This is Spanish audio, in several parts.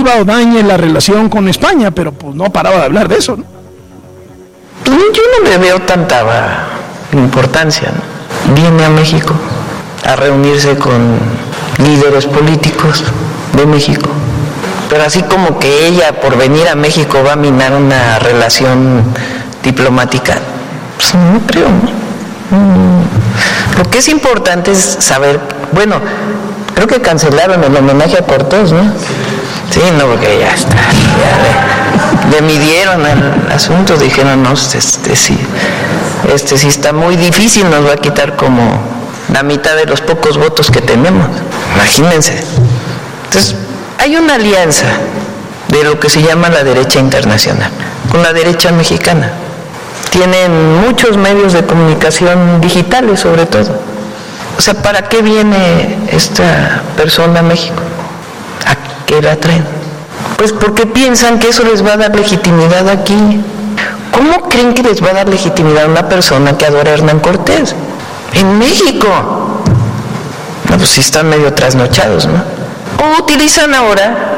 destruya o dañe la relación con España, pero pues no paraba de hablar de eso, ¿no? Yo no le veo tanta importancia, ¿no? Viene a México a reunirse con líderes políticos de México, pero así como que ella por venir a México va a minar una relación diplomática, pues no creo, ¿no? Lo que es importante es saber, bueno, creo que cancelaron el homenaje a Cortés, ¿no? Sí, no, porque ya está, ya le midieron el asunto, dijeron, no, este sí está muy difícil, nos va a quitar como la mitad de los pocos votos que tenemos, imagínense. Entonces, hay una alianza de lo que se llama la derecha internacional, con la derecha mexicana. Tienen muchos medios de comunicación digitales, sobre todo. O sea, ¿para qué viene esta persona a México? ¿A qué la traen? Pues porque piensan que eso les va a dar legitimidad aquí. ¿Cómo creen que les va a dar legitimidad a una persona que adora a Hernán Cortés? En México. No, pues sí están medio trasnochados, ¿no? O utilizan ahora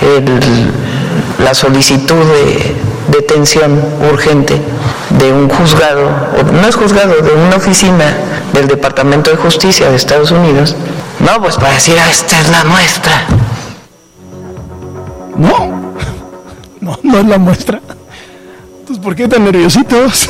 la solicitud de detención urgente de un juzgado, o no es juzgado, de una oficina del Departamento de Justicia de Estados Unidos, no, pues para decir, esta es la nuestra. No es la muestra. Entonces, ¿por qué tan nerviositos?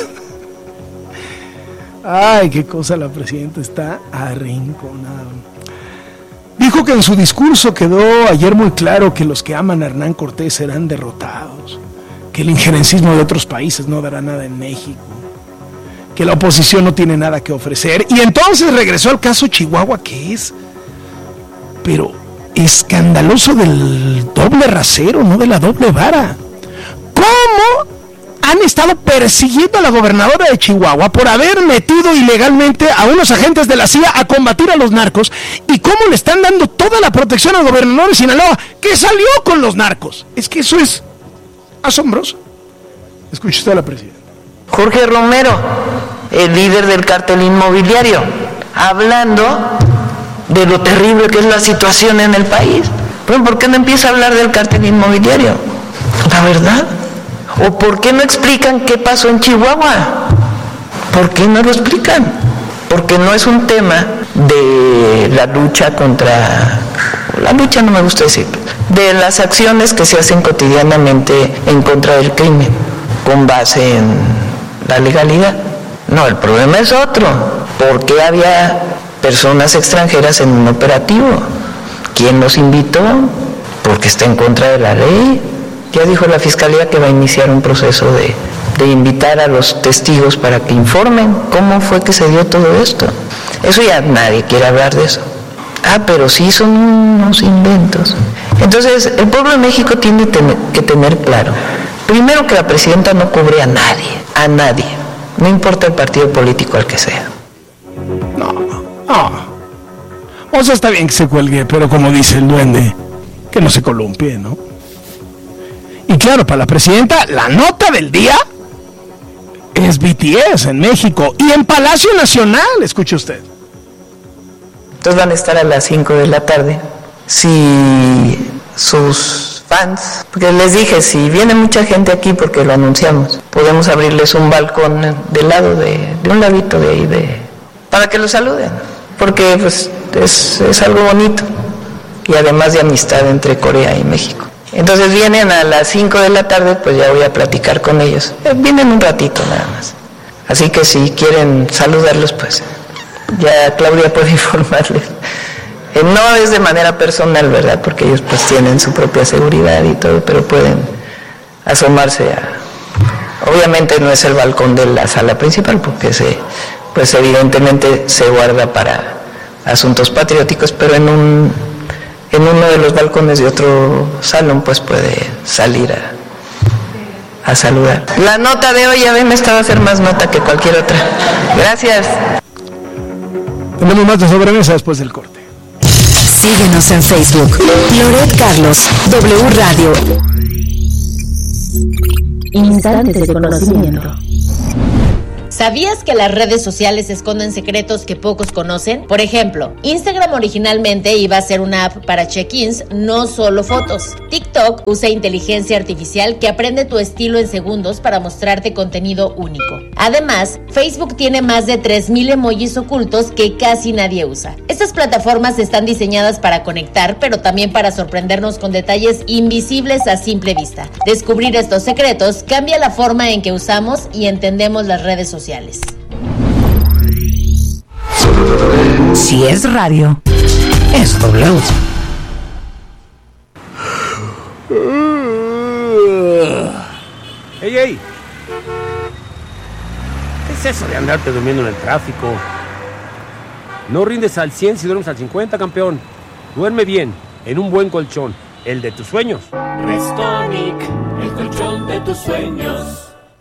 Ay, qué cosa, la presidenta está arrinconada. Dijo que en su discurso quedó ayer muy claro que los que aman a Hernán Cortés serán derrotados, que el injerencismo de otros países no dará nada en México, que la oposición no tiene nada que ofrecer, y entonces regresó al caso Chihuahua, que es, pero escandaloso, del doble rasero, no de la doble vara. ¿Cómo han estado persiguiendo a la gobernadora de Chihuahua por haber metido ilegalmente a unos agentes de la CIA a combatir a los narcos, y cómo le están dando toda la protección al gobernador de Sinaloa, que salió con los narcos? Es que eso es asombroso. Escuche usted a la presidenta. Jorge Romero, el líder del cártel inmobiliario, hablando de lo terrible que es la situación en el país. Bueno, ¿por qué no empieza a hablar del cártel inmobiliario? La verdad. ¿O por qué no explican qué pasó en Chihuahua? ¿Por qué no lo explican? Porque no es un tema de la lucha contra... La lucha no me gusta decir. De las acciones que se hacen cotidianamente en contra del crimen, con base en la legalidad. No, el problema es otro. ¿Por qué había personas extranjeras en un operativo? ¿Quién los invitó? Porque está en contra de la ley. Ya dijo la Fiscalía que va a iniciar un proceso de invitar a los testigos para que informen cómo fue que se dio todo esto. Eso ya nadie quiere hablar de eso. Pero sí son unos inventos. Entonces, el pueblo de México tiene que tener claro, primero, que la presidenta no cubre a nadie, no importa el partido político al que sea. No. O sea, está bien que se cuelgue, pero como dice el duende, que no se columpie, ¿no? Y claro, para la presidenta, la nota del día es BTS en México y en Palacio Nacional, escuche usted. Entonces van a estar a las 5 de la tarde. Si sus fans, porque les dije, si viene mucha gente aquí, porque lo anunciamos, podemos abrirles un balcón del lado de un ladito de ahí, para que los saluden, porque pues es algo bonito, y además de amistad entre Corea y México. Entonces vienen a las 5 de la tarde, pues ya voy a platicar con ellos. Vienen un ratito nada más. Así que si quieren saludarlos, pues ya Claudia puede informarles. No es de manera personal, ¿verdad? Porque ellos pues tienen su propia seguridad y todo, pero pueden asomarse a... Obviamente no es el balcón de la sala principal, porque pues evidentemente se guarda para asuntos patrióticos, pero en uno de los balcones de otro salón pues puede salir a saludar. La nota de hoy, ya ven, esta va a ser más nota que cualquier otra. Gracias. Tenemos más de sobremesa después del corte. Síguenos en Facebook. Loret Carlos, W Radio. Instantes de conocimiento. ¿Sabías que las redes sociales esconden secretos que pocos conocen? Por ejemplo, Instagram originalmente iba a ser una app para check-ins, no solo fotos. TikTok usa inteligencia artificial que aprende tu estilo en segundos para mostrarte contenido único. Además, Facebook tiene más de 3,000 emojis ocultos que casi nadie usa. Estas plataformas están diseñadas para conectar, pero también para sorprendernos con detalles invisibles a simple vista. Descubrir estos secretos cambia la forma en que usamos y entendemos las redes sociales. Si es radio, es W. ¡Ey! ¿Qué es eso de andarte durmiendo en el tráfico? No rindes al 100 si duermes al 50, campeón. Duerme bien, en un buen colchón, el de tus sueños. Restonic, el colchón de tus sueños.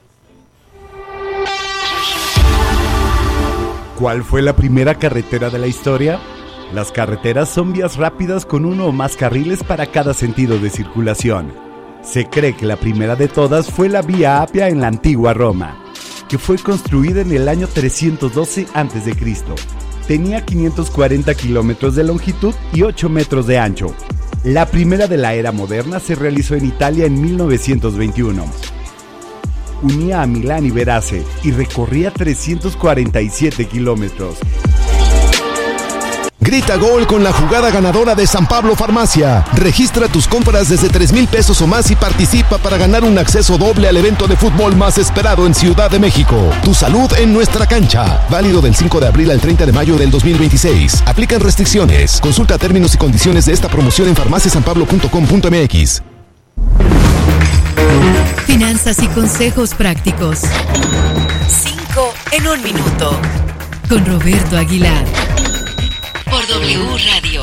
¿Cuál fue la primera carretera de la historia? Las carreteras son vías rápidas con uno o más carriles para cada sentido de circulación. Se cree que la primera de todas fue la Vía Apia en la antigua Roma, que fue construida en el año 312 a.C. Tenía 540 kilómetros de longitud y 8 metros de ancho. La primera de la era moderna se realizó en Italia en 1921. Unía a Milán y Verace y recorría 347 kilómetros. Grita gol con la jugada ganadora de San Pablo Farmacia. Registra tus compras desde 3,000 pesos o más y participa para ganar un acceso doble al evento de fútbol más esperado en Ciudad de México. Tu salud en nuestra cancha. Válido del 5 de abril al 30 de mayo del 2026. Aplican restricciones. Consulta términos y condiciones de esta promoción en farmaciasanpablo.com.mx. Finanzas y consejos prácticos. 5 en 1 minuto. Con Roberto Aguilar. Por W Radio.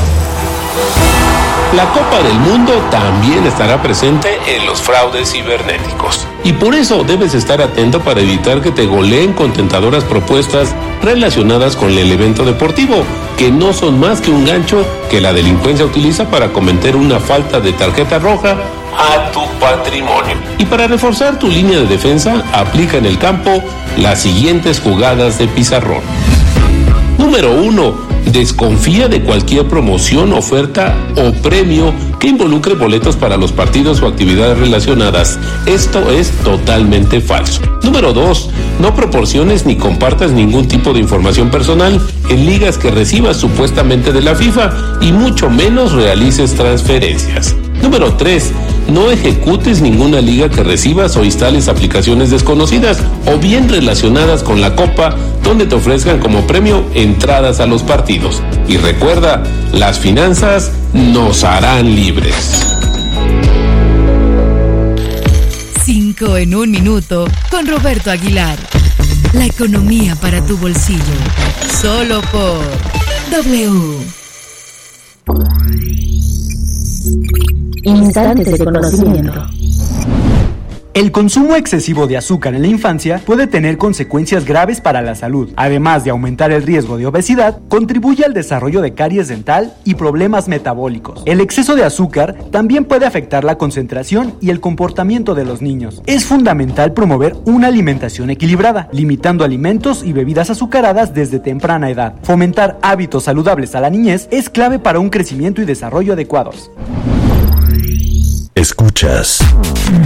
La Copa del Mundo también estará presente en los fraudes cibernéticos. Y por eso debes estar atento para evitar que te goleen con tentadoras propuestas relacionadas con el evento deportivo, que no son más que un gancho que la delincuencia utiliza para cometer una falta de tarjeta roja a tu patrimonio. Y para reforzar tu línea de defensa, aplica en el campo las siguientes jugadas de pizarrón. Número 1. Desconfía de cualquier promoción, oferta o premio que involucre boletos para los partidos o actividades relacionadas. Esto es totalmente falso. Número 2. No proporciones ni compartas ningún tipo de información personal en ligas que recibas supuestamente de la FIFA y mucho menos realices transferencias. Número 3. No ejecutes ninguna liga que recibas o instales aplicaciones desconocidas o bien relacionadas con la Copa donde te ofrezcan como premio entradas a los partidos. Y recuerda, las finanzas nos harán libres. 5 en 1 minuto con Roberto Aguilar. La economía para tu bolsillo. Solo por W. Instantes de conocimiento. El consumo excesivo de azúcar en la infancia puede tener consecuencias graves para la salud. Además de aumentar el riesgo de obesidad, contribuye al desarrollo de caries dental y problemas metabólicos. El exceso de azúcar también puede afectar la concentración y el comportamiento de los niños. Es fundamental promover una alimentación equilibrada, limitando alimentos y bebidas azucaradas desde temprana edad. Fomentar hábitos saludables a la niñez es clave para un crecimiento y desarrollo adecuados. Escuchas